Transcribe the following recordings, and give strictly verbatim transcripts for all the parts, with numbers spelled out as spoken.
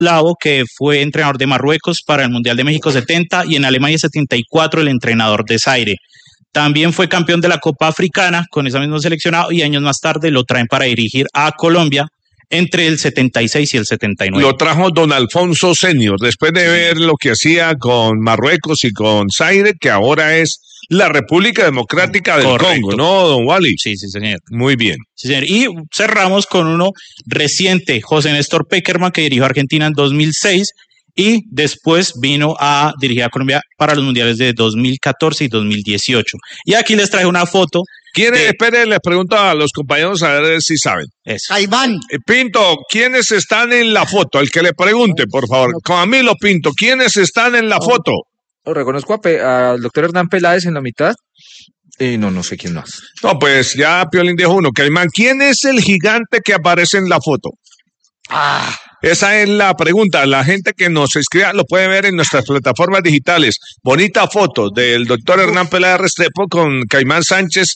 Lavo, que fue entrenador de Marruecos para el Mundial de México setenta, y en Alemania setenta y cuatro el entrenador de Zaire. También fue campeón de la Copa Africana con esa misma seleccionado, y años más tarde lo traen para dirigir a Colombia entre el setenta y seis y el setenta y nueve. Lo trajo don Alfonso Senior, después de ver lo que hacía con Marruecos y con Zaire, que ahora es la República Democrática del Correcto. Congo, ¿no, don Wally? Sí, sí, señor. Muy bien. Sí, señor. Y cerramos con uno reciente, José Néstor Pekerman, que dirigió a Argentina en dos mil seis y después vino a dirigir a Colombia para los mundiales de dos mil catorce y dos mil dieciocho. Y aquí les traje una foto. ¿Quiénes? de... Espere, les pregunto a los compañeros a ver si saben. Eso. Caimán. Eh, Pinto, ¿quiénes están en la foto? El que le pregunte, por favor. Camilo Pinto, ¿quiénes están en la foto? Oh, reconozco a Pe- al doctor Hernán Peláez en la mitad. Y no, no sé quién más. No, pues ya Piolín dijo uno. Caimán, ¿quién es el gigante que aparece en la foto? Ah, Esa es la pregunta. La gente que nos escriba lo puede ver en nuestras plataformas digitales. Bonita foto del doctor Hernán Peláez Restrepo con Caimán Sánchez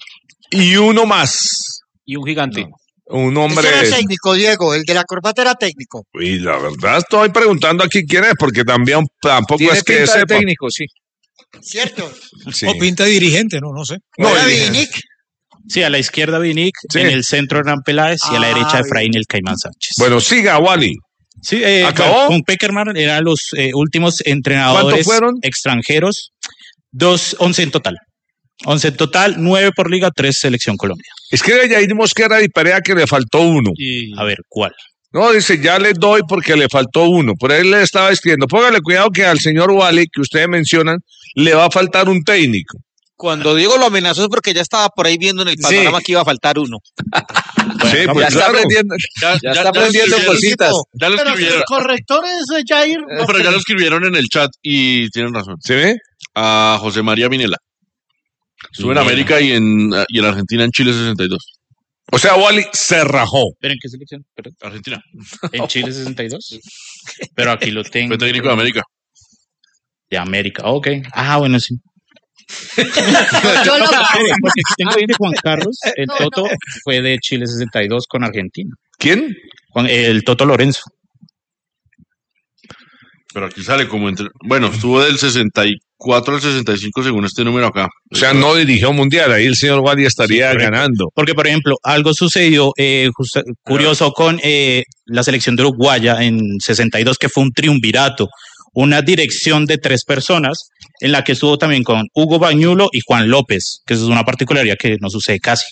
y uno más. Y un gigante. No. Un hombre. ese era técnico, Diego. El de la corbata era técnico. Y la verdad estoy preguntando aquí quién es, porque también tampoco Tiene es que pinta de sepa. técnico, sí. ¿Cierto? Sí. O pinta de dirigente, no, no sé. No, ¿Era y- Vinic? Sí, a la izquierda Vinic, Sí. en el centro Hernán Peláez y a la Ah, derecha bien. Efraín el Caimán Sánchez. Bueno, siga, Wally. Sí, eh, ¿acabó? bueno, con Pekerman eran los eh, últimos entrenadores ¿Cuántos fueron? extranjeros, dos, once en total. Once en total, nueve por liga, tres selección Colombia. Escribe Yair Mosquera y Perea que le faltó uno. Y A ver, ¿cuál? No, dice, ya le doy porque le faltó uno. Por ahí le estaba escribiendo. Póngale cuidado que al señor Wally, que ustedes mencionan, le va a faltar un técnico. cuando Diego lo amenazó es porque ya estaba por ahí viendo en el panorama Sí. que iba a faltar uno. Sí, ya pues está claro. aprendiendo, Ya, ya está aprendiendo lo escribieron, cositas. Ya lo Pero si escribieron. el corrector es eh, Jair. No, pero ya lo escribieron en el chat y tienen razón. ¿Se ve? A José María Minela. Estuvo en Minela. América y en, y en Argentina en Chile sesenta y dos. O sea, Wally se rajó. ¿Pero en qué selección? Perdón. Argentina. ¿En Chile sesenta y dos? Pero aquí lo tengo. Fue técnico de América. De América, ok. Ah, bueno, sí. Yo lo- Porque aquí tengo ahí de Juan Carlos, el Toto fue de Chile sesenta y dos con Argentina. ¿Quién? Juan- el Toto Lorenzo. Pero aquí sale como entre... Bueno, estuvo del sesenta y cuatro al sesenta y cinco según este número acá. O sea, no dirigió mundial. Ahí el señor Wally estaría Sí, correcto. ganando. Porque, por ejemplo, algo sucedió eh, justa- curioso con eh, la selección de Uruguaya en sesenta y dos, que fue un triunvirato, una dirección de tres personas, en la que estuvo también con Hugo Bañulo y Juan López, que eso es una particularidad que no sucede casi.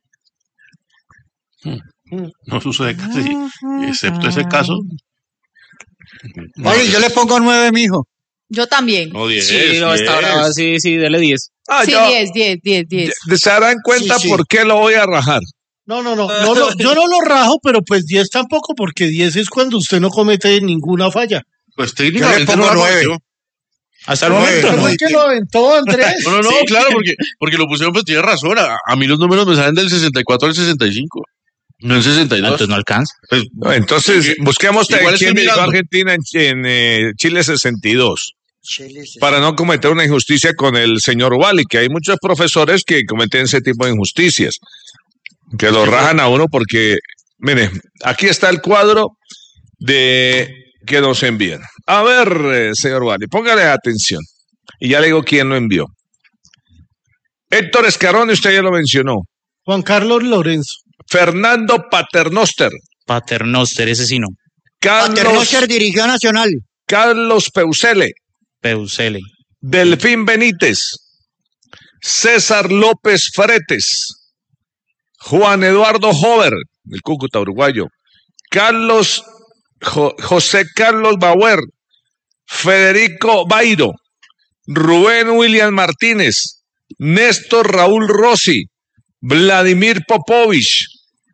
No sucede casi, excepto ese caso. Oye, yo le pongo nueve, mijo. Yo también. No, diez. Sí, no, está diez. brava, sí, sí, dele diez. Ah, Sí, yo- diez, diez, diez, diez. de- se darán cuenta Sí, sí. por qué lo voy a rajar. No, no, no, no lo- yo no lo rajo, pero pues diez tampoco, porque diez es cuando usted no comete ninguna falla. Pues técnicamente pongo no lo nueve. falló. Hasta el Nueve, momento, Pero ¿no? fue que lo aventó Andrés. No, no, no, claro, porque, porque lo pusieron, pues tiene razón. A, a mí los números me salen del sesenta y cuatro al sesenta y cinco. No en sesenta y dos. Entonces no alcanza. Pues, No, entonces, Sí. busquemos de Igual quién estoy dirigió a mirando. Argentina en, en, eh, Chile sesenta y dos. Chile, sí. Para no cometer una injusticia con el señor Wally, que hay muchos profesores que cometen ese tipo de injusticias, que lo rajan a uno porque, mire, aquí está el cuadro de que nos envían. A ver, eh, señor Wally, póngale atención. Y ya le digo quién lo envió. Héctor Escarone, usted ya lo mencionó. Juan Carlos Lorenzo. Fernando Paternoster. Paternoster, ese sí no. Carlos, Paternoster dirigió a Nacional. Carlos Peusele. Peusele. Delfín Benítez, César López Fretes, Juan Eduardo Hover, el Cúcuta uruguayo, Carlos Jo- José Carlos Bauer, Federico Bairo, Rubén William Martínez, Néstor Raúl Rossi, Vladimir Popovich,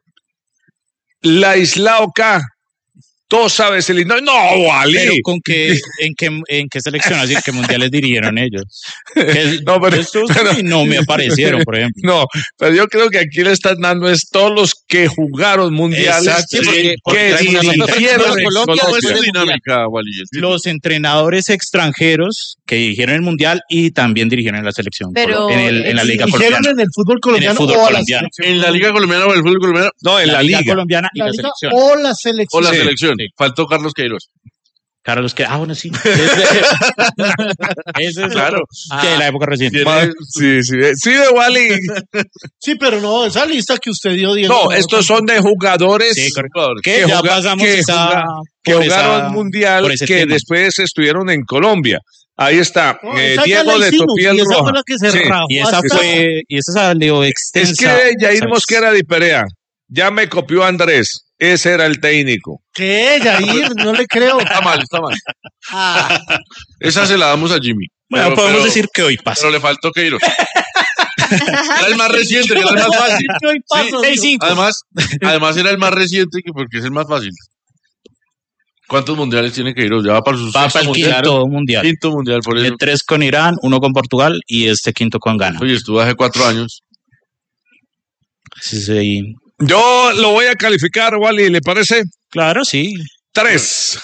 Laislao K, Tosa Veselino. No, Wally. Pero con qué, en qué, en qué selección, así que mundiales dirigieron ellos. Que No, pero- estos pero- sí no me aparecieron, por ejemplo. No, pero yo creo que aquí le están dando es todos los que jugaron mundiales, Exacto, sí, que, porque que traen una dirigieron nota- en Colombia ¿Cómo es Colombia. la del dinámica, Wally? Los entrenadores extranjeros que dirigieron el mundial y también dirigieron en la selección. Pero- en, el, en la Liga Hicieron Colombiana. en el fútbol colombiano fútbol o la colombiano. selección. ¿En la Liga Colombiana o en el fútbol colombiano? No, en la, la Liga liga. Colombiana y La la, liga selección. o la selección. ¿O la Sí. selección? Faltó Carlos Queiroz. Carlos que, ah, bueno, sí. Ese, ese es Claro. otro. Sí, de la época reciente. Ma- Sí, sí, sí, de Wally. Sí, pero no, esa lista que usted dio, Diego. No, estos son de jugadores Sí, correcto. que, Que ya juga- pasamos que esa- juga- que por jugaron esa- mundial, por ese que tema. después estuvieron en Colombia. Ahí está, No, eh, esa ya Diego la de hicimos, Topiel y esa Roja. fue la que se Sí. rajó Y esa hasta- fue, y esa salió extensa. Es que Jair ¿sabes? Mosquera de Perea, ya me copió Andrés, ese era el técnico. ¿Qué, Jair? No le creo. Está mal, está mal. Ah, Esa se la damos a Jimmy. Bueno, Pero- podemos pero- decir que hoy pasa. Pero le faltó Queiroz. Era el más reciente, que era el más fácil. ¿Qué hoy paso, seis, Dios? cinco. Además, además era el más reciente que porque es el más fácil. ¿Cuántos mundiales tiene Queiroz? Ya va para sus Va sexto para el mundial. quinto mundial. Quinto mundial, por eso. Tiene tres con Irán, uno con Portugal y este quinto con Ghana. Oye, estuvo hace cuatro años. Sí, sí. Yo lo voy a calificar, Wally, ¿le parece? Claro, sí. Tres.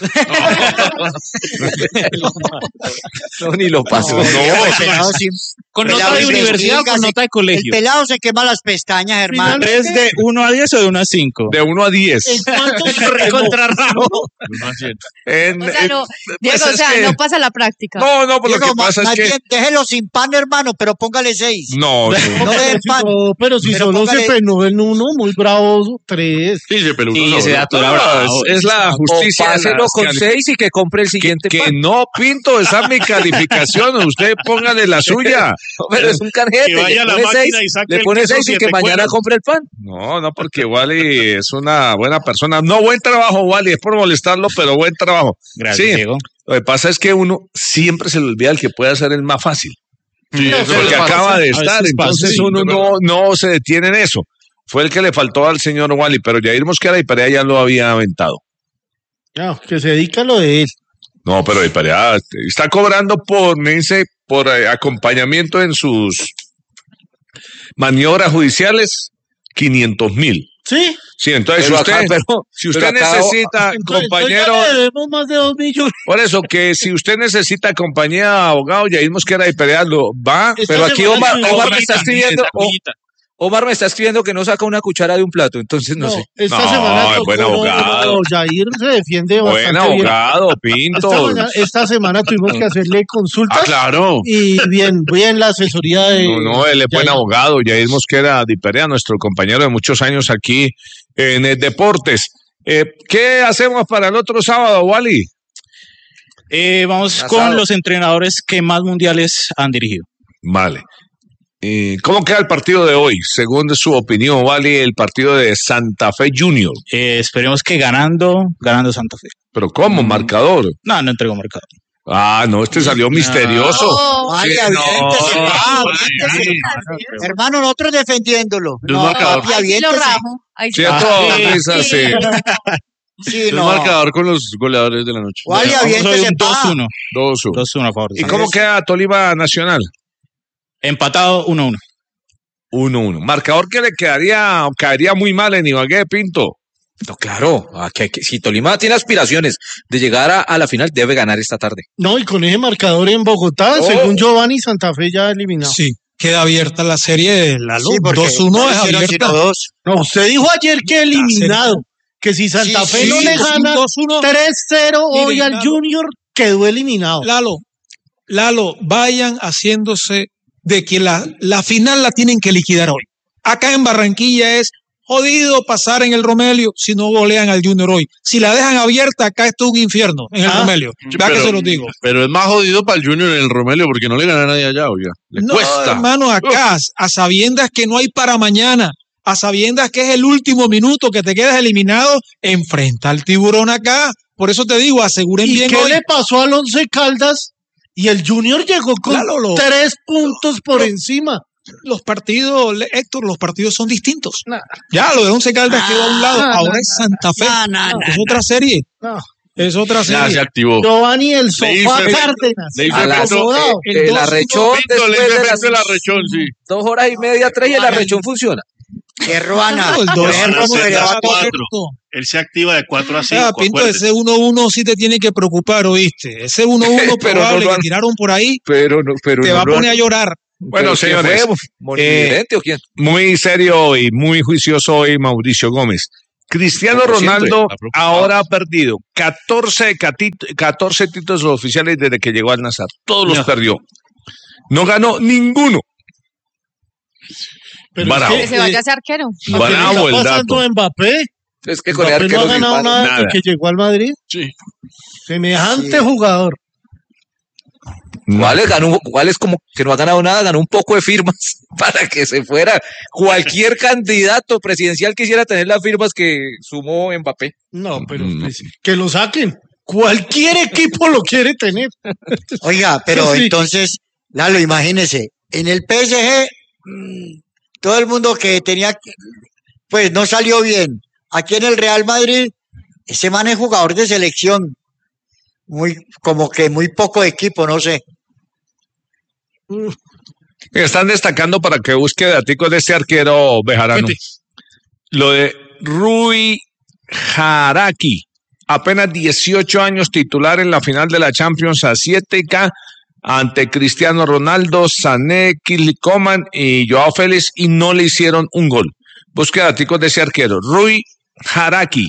No, ni lo paso. no, el pelado sí- Con Pelado nota de se universidad o con investiga, nota de el colegio. pelado se quema las pestañas, hermano. ¿Tres de uno a diez o de uno a cinco? De uno a diez. ¿En cuánto se quemó? No es cierto. En- O sea, no, en- Diego, pues o es sea, que- no pasa la práctica. No, no, pues lo Diego, que pasa más es que... bien, déjelo sin pan, hermano, pero póngale seis. No, no. No le den Si pan. no, pero si Pero solo se póngale- penó en uno, muy bravo, tres. Sí, se peló. Sí, ese dato era No, bravo. es, es la justicia. O páselo las con cali- seis y que compre el Que, siguiente que pan. no, Pinto, esa es mi calificación. Usted póngale la suya. Pero es un canjete. Que vaya le a la pone máquina seis, y saque le el pone queso seis y que siete mañana cueros. compre el pan. No, no, porque Wally es una buena persona. No, buen trabajo, Wally. Es por molestarlo, pero buen trabajo. Gracias, Sí. Diego. Lo que pasa es que uno siempre se le olvida el que puede hacer el más fácil. Sí, eso es Porque lo que pasa. acaba de A estar, veces pasa, entonces sí, uno es no, no se detiene en eso. Fue el que le faltó al señor Wally, pero Jair Mosquera y Perea ya lo había aventado. Ya, que se dedica a lo de él. No, pero y Perea está cobrando por, me dice, por eh, acompañamiento en sus maniobras judiciales, quinientos mil. ¿Sí? Sí, entonces Pero si usted, acá- pero- si usted pero acá- necesita Entonces, compañero, entonces ya le debemos más de dos millones. por eso que si usted necesita compañía de abogado, Jair Mosquera y Perea lo va. Esta Pero aquí semana Omar, tuvimos- Omar me está escribiendo, o- Cuñita. Omar me está escribiendo que no saca una cuchara de un plato, entonces no, No, sé. esta No, semana es tocó, buen no, no, abogado. no, Jair se defiende Buen bastante bien. abogado, Esta, Pinto. mañana- esta semana tuvimos que hacerle consultas Ah, claro. y bien, bien la asesoría de... No, no, él es buen Jair. abogado. Jair Mosquera Di Perea, nuestro compañero de muchos años aquí en eh, Deportes. Eh, ¿Qué hacemos para el otro sábado, Wally? Eh, vamos Asado. con los entrenadores que más mundiales han dirigido. Vale. Eh, ¿Cómo queda el partido de hoy? Según su opinión, Wally, el partido de Santa Fe Junior. Eh, esperemos que ganando, ganando Santa Fe. ¿Pero cómo? ¿Marcador? No, no entrego marcador. Ah, no, este salió misterioso. No, Vaya, Sí, no, aviéntese, no, ah, no, aviéntese. sí. Hermano, nosotros defendiéndolo. De un No, marcador. papi, ahí sí lo aviéntese. rajo. Ahí sí. ¿Cierto? Ah, Es así. Sí, Es no. marcador con los goleadores de la noche. Wally, Vamos a ver aviéntese, un pa. dos uno. dos uno. dos uno a favor. de ¿Y Santa cómo Fe. queda Tolima Nacional? Empatado uno uno. uno uno. Marcador que le quedaría, caería muy mal en Ibagué, Pinto. No, claro, aquí hay que- si Tolima tiene aspiraciones de llegar a, a la final, debe ganar esta tarde. No, y con ese marcador en Bogotá, Oh. según Giovanni, Santa Fe ya eliminado. Sí, queda abierta la serie de Lalo. Sí, porque dos uno no es hicieron abierta. sino dos. No, usted dijo ayer que eliminado. Que si Santa Sí, Fe sí, no le sí, gana dos uno. tres cero hoy al Eliminado. Junior, quedó eliminado. Lalo, Lalo, vayan haciéndose de que la, la final la tienen que liquidar hoy. Acá en Barranquilla es jodido pasar en el Romelio si no golean al Junior hoy. Si la dejan abierta, acá está un infierno en el Ah. Romelio. Sí, Vea que pero- se los digo. Pero es más jodido para el Junior en el Romelio porque no le gana a nadie allá, oiga. Le No, cuesta. hermano, acá, a sabiendas que no hay para mañana, a sabiendas que es el último minuto que te quedas eliminado, enfrenta al Tiburón acá. Por eso te digo, aseguren ¿Y bien qué hoy. le pasó al Once Caldas? Y el Junior llegó con Claro, lo- tres puntos por encima. Los partidos, le- Héctor, los partidos son distintos. Ya, lo de Once Caldas quedó a un lado. Ah, Ahora no, es Santa Fe. No, no, no, es otra serie. No. Es otra Ya se serie. activó. Giovanni el Le sofá hizo efecto- Cárdenas. le hizo A las- efecto- acomodado. el El dos- arrechón Pinto, le después hizo de las efecto el arrechón, sí. dos horas y media, tres y el arrechón funciona. Qué ruana. No, el Por dos- ejemplo, Van a ser porque le va las a tocar- cuatro. Él se activa de cuatro a Ah, cinco. Pinto, acuérdese. ese uno uno sí te tiene que preocupar, ¿oíste? Ese uno uno Pero no probable lo han- que tiraron por ahí Pero no, pero te no va a lo han- poner a llorar. Bueno, ¿Pero quién señores, fue? ¿Monividente o quién? muy serio y muy juicioso hoy Mauricio Gómez. Cristiano Como siempre, Ronaldo está preocupado. ahora ha perdido catorce, cati- catorce títulos oficiales desde que llegó al Nazar. Todos los No. perdió. No ganó ninguno. Pero Bravo. es Que se vaya a ser arquero. lo que le Bravo el está dato. pasando a Mbappé. Es que con el Mbappé no arquero ha ganado Neymar- nada, nada. desde que llegó al Madrid. Sí. Semejante Sí. jugador. ¿Cuál es? Ganó, ¿Cuál es como que no ha ganado nada? Ganó un poco de firmas para que se fuera. Cualquier candidato presidencial quisiera tener las firmas que sumó Mbappé. No, pero Mm. pues, que lo saquen. Cualquier equipo lo quiere tener. Oiga, pero Sí. entonces, Lalo, imagínese, en el P S G, mm, todo el mundo que tenía, que- pues no salió bien. Aquí en el Real Madrid, ese man es jugador de selección. Muy, como que muy poco equipo, no sé. Están destacando para que busque daticos de este arquero bejarano. Vete. Lo de Rui Haraki, apenas dieciocho años, titular en la final de la Champions Asiática ante Cristiano Ronaldo, Sané, Kingsley Coman y Joao Félix, y no le hicieron un gol. Busque daticos de ese arquero, Rui Haraki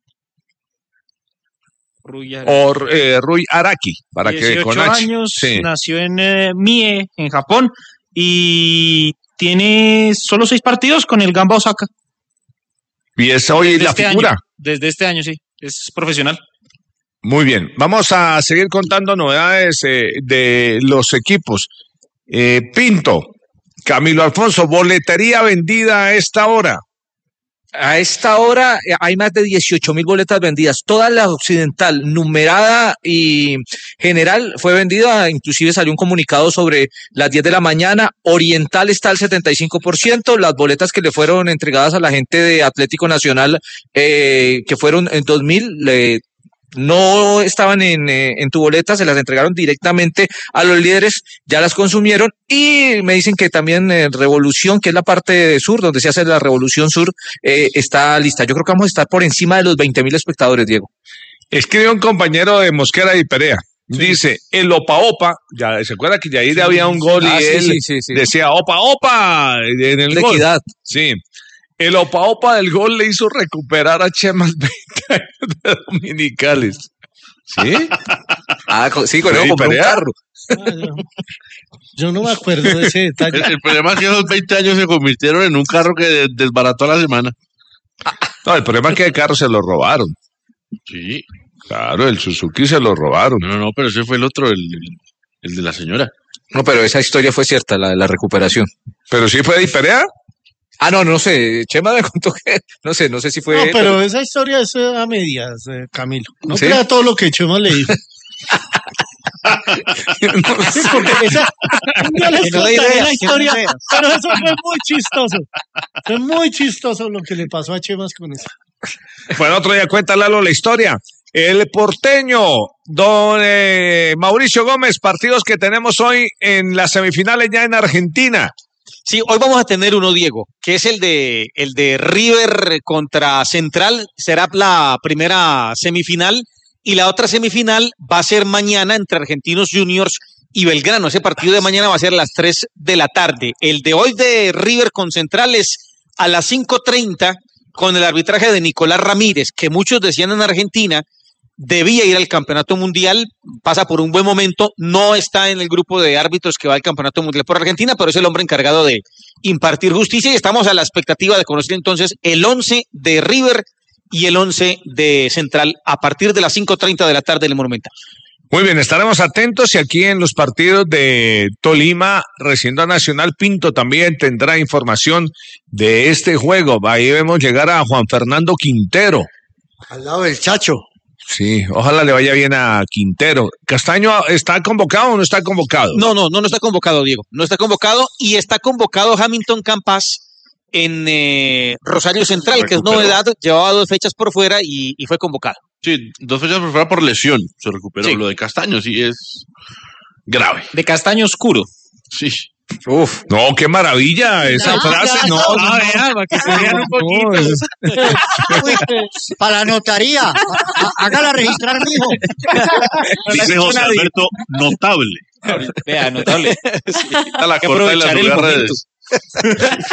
o eh, Rui Araki, para que dieciocho con H. años, Sí. nació en eh, Mie, en Japón, y tiene solo seis partidos con el Gamba Osaka. Y es hoy Desde la este figura. año, desde este año, sí, es profesional. Muy bien, vamos a seguir contando novedades eh, de los equipos. Eh, Pinto, Camilo Alfonso, boletería vendida a esta hora. A esta hora eh, hay más de dieciocho mil boletas vendidas. Toda la occidental, numerada y general, fue vendida. Inclusive salió un comunicado sobre las diez de la mañana. Oriental está al setenta y cinco por ciento. Las boletas que le fueron entregadas a la gente de Atlético Nacional, eh, que fueron en dos mil, eh, no estaban en, eh, en tu boleta, se las entregaron directamente a los líderes, ya las consumieron, y me dicen que también eh, Revolución, que es la parte sur, donde se hace la Revolución Sur, eh, está lista. Yo creo que vamos a estar por encima de los veinte mil espectadores, Diego. Escribe un compañero de Mosquera y Perea. Dice, el Opa Opa, ya se acuerda que ya ahí había un gol Ah, y sí, él sí, sí, sí. decía Opa Opa en el La gol. equidad. Sí. El Opa Opa del gol le hizo recuperar a Chemas veinte años de dominicales. ¿Sí? Ah, co- sí, con Sí, eso compró un Perea. carro. Ah, yo, yo no me acuerdo de ese detalle. El, el problema es que esos veinte años se convirtieron en un carro que de- desbarató a la semana. No, el problema es que el carro se lo robaron. Sí. Claro, el Suzuki se lo robaron. No, no, no, pero ese fue el otro, el, el de la señora. No, pero esa historia fue cierta, la de la recuperación. Pero sí fue de Perea. Ah, no, no sé, Chema me contó que, no sé, no sé si fue... No, pero esa historia es eh, a medias, eh, Camilo. No ¿Sí? crea todo lo que Chema le dijo. Sí, porque esa, un día les Que no dé contaré ideas, la que historia, no dé ideas. pero eso fue muy chistoso. Fue muy chistoso lo que le pasó a Chemas con eso. Bueno, otro día cuenta Lalo la historia. El porteño, don eh, Mauricio Gómez, partidos que tenemos hoy en las semifinales ya en Argentina. Sí, hoy vamos a tener uno, Diego, que es el de el de River contra Central, será la primera semifinal, y la otra semifinal va a ser mañana entre Argentinos Juniors y Belgrano. Ese partido de mañana va a ser a las tres de la tarde. El de hoy de River con Central es a las cinco treinta con el arbitraje de Nicolás Ramírez, que muchos decían en Argentina debía ir al Campeonato Mundial, pasa por un buen momento, no está en el grupo de árbitros que va al Campeonato Mundial por Argentina, pero es el hombre encargado de impartir justicia, y estamos a la expectativa de conocer entonces el once de River y el once de Central a partir de las cinco treinta de la tarde en el Monumental. Muy bien, estaremos atentos y aquí en los partidos de Tolima, recién a Nacional, Pinto también tendrá información de este juego. Ahí vemos llegar a Juan Fernando Quintero. Al lado del Chacho. Sí, ojalá le vaya bien a Quintero. ¿Castaño está convocado o no está convocado? No, no, no, no está convocado, Diego. No está convocado, y está convocado Hamilton Campas en eh, Rosario Central, que es Recuperó. novedad, llevaba dos fechas por fuera y, y fue convocado. Sí, dos fechas por fuera por lesión. Se recuperó. Sí. Lo de Castaño sí es grave. De castaño oscuro. Sí. Uf, no, qué maravilla esa No, frase. No, no, no, A ver, Alba, que se vean un poquito. es- Uy, para la notaría. Há- Hágala registrar, mijo. Dice José Alberto, notable. Vea, notable. A la Hay que corta de las aprovechar el nuevas momento. redes.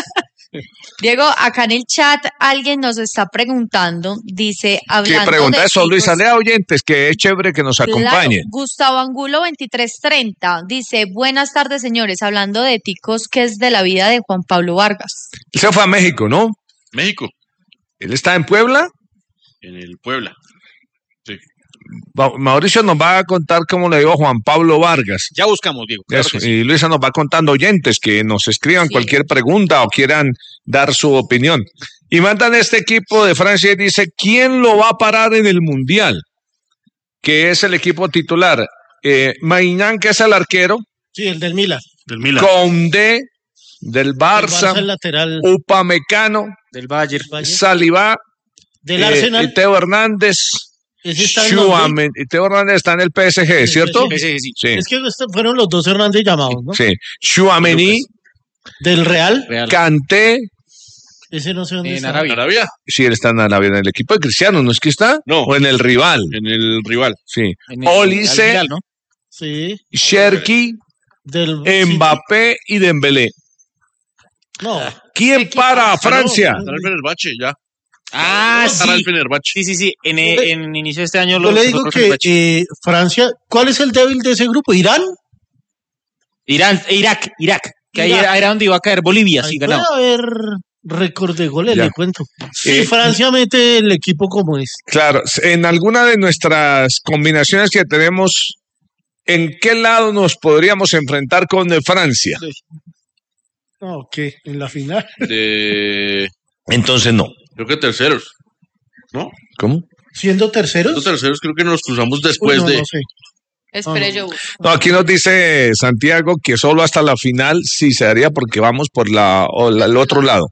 Diego, acá en el chat alguien nos está preguntando, dice, ¿Qué hablando pregunta de eso, ticos, Luisa? Lea oyentes, que es chévere que nos claro, acompañen. Gustavo Angulo veintitrés treinta dice, buenas tardes señores, hablando de ticos, ¿qué es de la vida de Juan Pablo Vargas? Él se fue a México, ¿no? México, Él está en Puebla. en el Puebla. Sí. Va- Mauricio nos va a contar cómo le dio a Juan Pablo Vargas. Ya buscamos, Diego. Claro Eso, que sí. y Luisa nos va contando oyentes que nos escriban Sí. cualquier pregunta o quieran dar su opinión. Y mandan este equipo de Francia y dice, ¿quién lo va a parar en el Mundial? Que es el equipo titular. Eh, Maignan, que es el arquero, Sí, el del Milan. Del Milan. Condé, del El Barça, Barça, el lateral Upamecano, Del Bayern. Bayern. Saliba, del eh, Arsenal. y Teo Hernández. Ese está en Madrid. Tchouaméni- y Teo Hernández está en el P S G, Sí, ¿cierto? sí, Sí, sí, sí. Sí, Es que estos fueron los dos Hernández llamados, ¿no? sí. Tchouaméni, Del Real. Real. Kanté, Ese no sé dónde En está. Arabia. Arabia, sí, él está en Arabia, en el equipo de Cristiano, ¿no es que está? No. O en el rival, en el rival. sí. En el- Olise, al Real, ¿no? Sí. Cherki, Del Mbappé y Dembélé. sí. No. ¿Quién para a Francia? Estará el Fenerbahce, ya. Ah, Estará sí. el Fenerbahce. Sí, sí, sí. En, Yo le- en inicio de este año Yo los le digo otros que Fenerbahce. eh, Francia, ¿cuál es el débil de ese grupo? ¿Irán? Irán, eh, Irak, Irak. Que ahí Irak. era, era donde iba a caer Bolivia, Ahí si puede ganaba. haber récord de goles, Ya. le cuento. Si Eh, Francia mete el equipo como es. Claro, en alguna de nuestras combinaciones que tenemos, ¿en qué lado nos podríamos enfrentar con eh, Francia? No, ¿qué? En la final. De, Entonces no. creo que terceros. ¿No? ¿Cómo? Siendo terceros. Los terceros creo que nos cruzamos Uy, después no, de. no sé. Espere, no. yo busco. No, aquí nos dice Santiago que solo hasta la final sí se haría porque vamos por la, o la- el otro lado.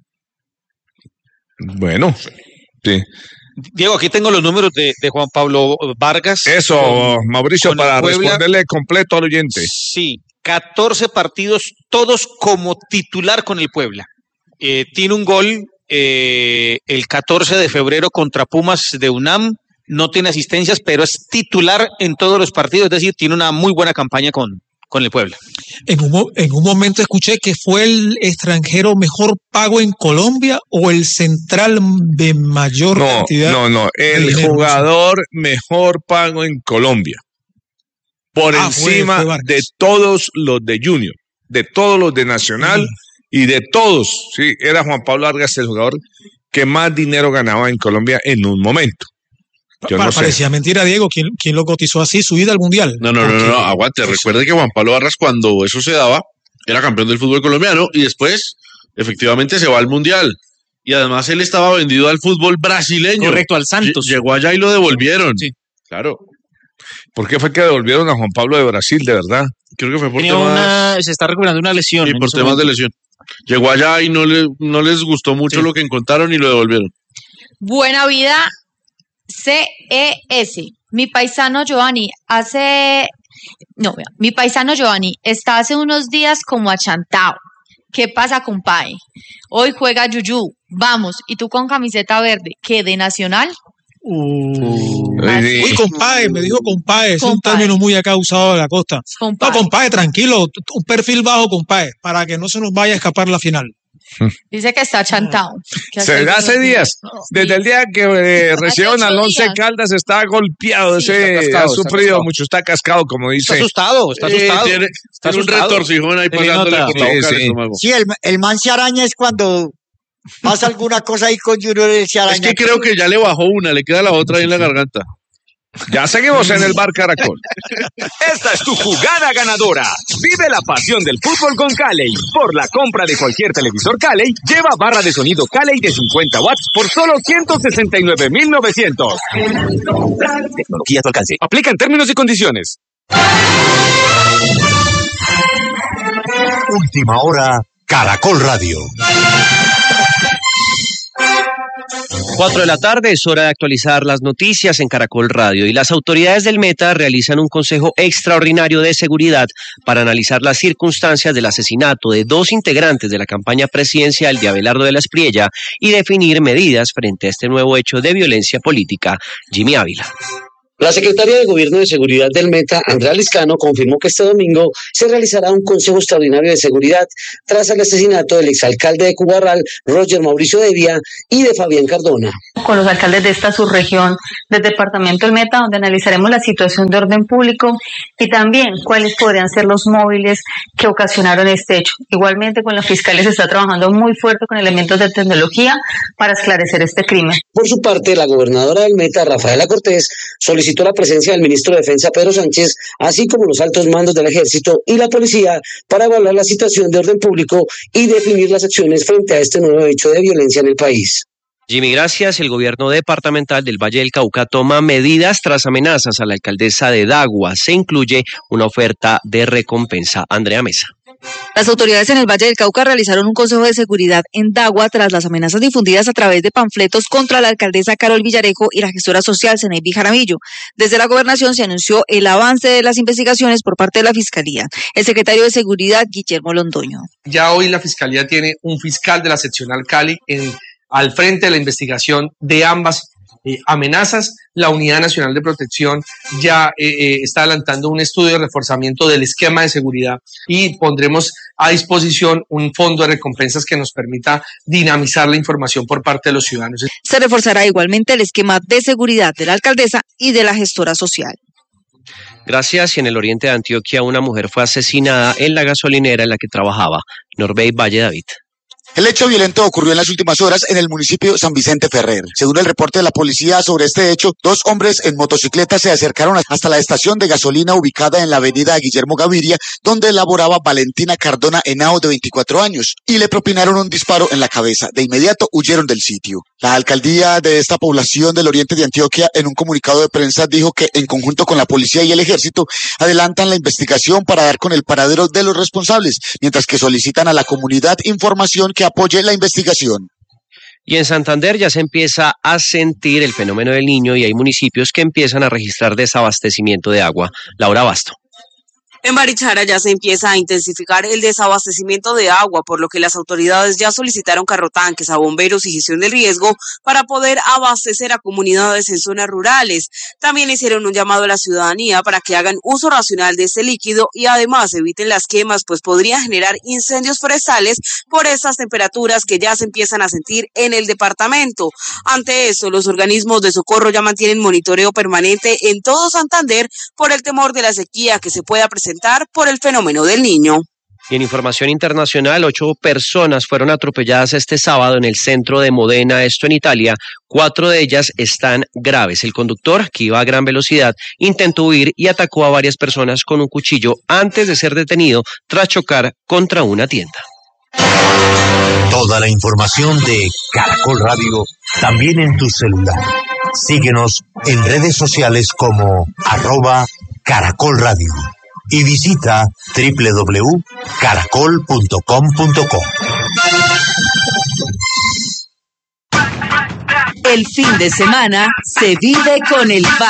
Bueno, sí. Diego, aquí tengo los números de, de Juan Pablo Vargas. Eso, Con- Mauricio, con el para Puebla. responderle completo al oyente. Sí, catorce partidos, todos como titular con el Puebla. Eh, tiene un gol eh, el catorce de febrero contra Pumas de UNAM. No tiene asistencias, pero es titular en todos los partidos. Es decir, tiene una muy buena campaña con, con el Puebla. En un, mo- en un momento escuché que fue el extranjero mejor pago en Colombia o el central de mayor No, cantidad. no, no. de El dinero. jugador mejor pago en Colombia. Por Ah, fue- encima fue Vargas. de todos los de Junior, de todos los de Nacional y de todos. Sí, era Juan Pablo Vargas el jugador que más dinero ganaba en Colombia en un momento. Yo Pa- no sé. Parecía mentira, Diego. ¿Quién, quién lo cotizó así? Su ida al Mundial. No, no, no, no, no, aguante. Recuerde que Juan Pablo Barras, cuando eso se daba, era campeón del fútbol colombiano y después, efectivamente, se va al Mundial. Y además él estaba vendido al fútbol brasileño. Correcto, al Santos. Lle- Llegó allá y lo devolvieron. Sí. Claro. ¿Por qué fue que devolvieron a Juan Pablo de Brasil, de verdad? Creo que fue por Tenía temas, una, se está recuperando una lesión. sí, en por ese temas de momento. lesión. Llegó allá y no, le, no les gustó mucho Sí. lo que encontraron y lo devolvieron. Buena vida C E S. Mi paisano Giovanni hace. No, vea, mi paisano Giovanni está hace unos días como achantado. ¿Qué pasa, compadre? Hoy juega Yuyu. Vamos, y tú con camiseta verde. ¿Qué? ¿De Nacional? Uh, Ay, Uy, sí. compadre, me dijo compadre. Es un Compadre. término muy acá usado de la costa. No, Compadre. compadre, tranquilo. t- Un perfil bajo, compadre, para que no se nos vaya a escapar la final. Dice que está achantado. Que Se- hace hace algunos días, desde el día que eh, recibieron al ocho Once días. Caldas, está golpeado, Sí, ese, está cascado, ha está sufrido cascado. mucho, está cascado, como Está dice. asustado, está Sí, asustado. tiene, Está tiene un asustado. retorcijón ahí Se le pasándole nota. por la Sí, boca al sí. estómago. Sí, el, el man se araña es cuando pasa alguna cosa ahí con Junior, él se araña. Es que creo que ya le bajó una, le queda la otra ahí en la garganta. Ya seguimos en el Bar Caracol. Esta es tu jugada ganadora. Vive la pasión del fútbol con Calley. Por la compra de cualquier televisor Calley, lleva barra de sonido Calley de cincuenta watts por solo ciento sesenta y nueve mil novecientos. Tecnología a tu alcance. Aplica en términos y condiciones. Última hora, Caracol Radio. Cuatro de la tarde es hora de actualizar las noticias en Caracol Radio y las autoridades del Meta realizan un consejo extraordinario de seguridad para analizar las circunstancias del asesinato de dos integrantes de la campaña presidencial de Abelardo de la Espriella y definir medidas frente a este nuevo hecho de violencia política. Jimmy Ávila. La secretaria de Gobierno de Seguridad del Meta, Andrea Liscano, confirmó que este domingo se realizará un consejo extraordinario de seguridad tras el asesinato del exalcalde de Cubarral, Roger Mauricio Devia, y de Fabián Cardona. Con los alcaldes de esta subregión del departamento del Meta, donde analizaremos la situación de orden público y también cuáles podrían ser los móviles que ocasionaron este hecho. Igualmente con la fiscalía se está trabajando muy fuerte con elementos de tecnología para esclarecer este crimen. Por su parte, la gobernadora del Meta, Rafaela Cortés, solicitó la presencia del ministro de Defensa, Pedro Sánchez, así como los altos mandos del Ejército y la Policía para evaluar la situación de orden público y definir las acciones frente a este nuevo hecho de violencia en el país. Jimmy, gracias. El gobierno departamental del Valle del Cauca toma medidas tras amenazas a la alcaldesa de Dagua. Se incluye una oferta de recompensa. Andrea Mesa. Las autoridades en el Valle del Cauca realizaron un consejo de seguridad en Dagua tras las amenazas difundidas a través de panfletos contra la alcaldesa Carol Villarejo y la gestora social Zeneiby Jaramillo. Desde la gobernación se anunció el avance de las investigaciones por parte de la Fiscalía. El secretario de Seguridad, Guillermo Londoño. Ya hoy la Fiscalía tiene un fiscal de la seccional Cali en, al frente de la investigación de ambas Eh, amenazas. La Unidad Nacional de Protección ya eh, eh, está adelantando un estudio de reforzamiento del esquema de seguridad y pondremos a disposición un fondo de recompensas que nos permita dinamizar la información por parte de los ciudadanos. Se reforzará igualmente el esquema de seguridad de la alcaldesa y de la gestora social. Gracias. Y en el oriente de Antioquia, una mujer fue asesinada en la gasolinera en la que trabajaba. Norbey Valle David. El hecho violento ocurrió en las últimas horas en el municipio San Vicente Ferrer. Según el reporte de la policía sobre este hecho, dos hombres en motocicleta se acercaron hasta la estación de gasolina ubicada en la avenida Guillermo Gaviria, donde laboraba Valentina Cardona Henao, de veinticuatro años, y le propinaron un disparo en la cabeza. De inmediato huyeron del sitio. La alcaldía de esta población del oriente de Antioquia, en un comunicado de prensa, dijo que en conjunto con la policía y el ejército adelantan la investigación para dar con el paradero de los responsables, mientras que solicitan a la comunidad información que apoye la investigación. Y en Santander ya se empieza a sentir el fenómeno del Niño y hay municipios que empiezan a registrar desabastecimiento de agua. Laura Basto. En Barichara ya se empieza a intensificar el desabastecimiento de agua, por lo que las autoridades ya solicitaron carrotanques a bomberos y gestión del riesgo para poder abastecer a comunidades en zonas rurales. También hicieron un llamado a la ciudadanía para que hagan uso racional de este líquido y además eviten las quemas, pues podría generar incendios forestales por estas temperaturas que ya se empiezan a sentir en el departamento. Ante eso, los organismos de socorro ya mantienen monitoreo permanente en todo Santander por el temor de la sequía que se pueda presentar por el fenómeno del Niño. Y en información internacional, ocho personas fueron atropelladas este sábado en el centro de Modena, esto en Italia. Cuatro de ellas están graves. El conductor, que iba a gran velocidad, intentó huir y atacó a varias personas con un cuchillo antes de ser detenido tras chocar contra una tienda. Toda la información de Caracol Radio también en tu celular. Síguenos en redes sociales como arroba Caracol Radio. Y visita doble u doble u doble u punto caracol punto com punto co. El fin de semana se vive con el